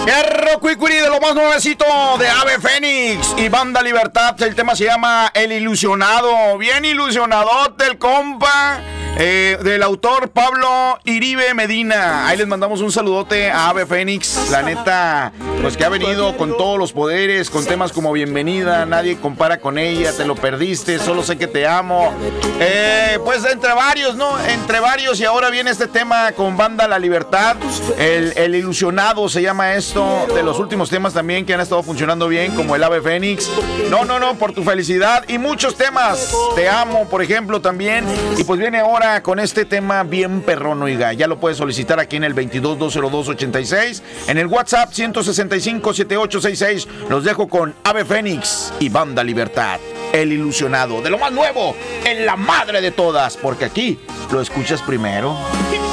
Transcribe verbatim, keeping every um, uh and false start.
Hierro Cuicuri de lo más nuevecito de Ave Fénix y Banda Libertad. El tema se llama El Ilusionado. Bien ilusionadote el compa. Eh, del autor Pablo Iribe Medina. Ahí les mandamos un saludote a Ave Fénix. La neta, pues que ha venido con todos los poderes, con temas como Bienvenida, Nadie compara con ella, Te lo perdiste, Solo sé que te amo. Eh, pues entre varios, ¿no? Entre varios. Y ahora viene este tema con Banda La Libertad. El, el Ilusionado se llama esto. De los últimos temas también que han estado funcionando bien, como el Ave Fénix. No, no, no, por tu felicidad. Y muchos temas. Te amo, por ejemplo, también. Y pues viene ahora con este tema bien perrón, oiga. Ya lo puedes solicitar aquí en el veintidós dos cero dos ochenta y seis, en el WhatsApp ciento sesenta y cinco setenta y ocho sesenta y seis. Los dejo con Ave Fénix y Banda Libertad. El Ilusionado, de lo más nuevo, en la madre de todas, porque aquí lo escuchas primero.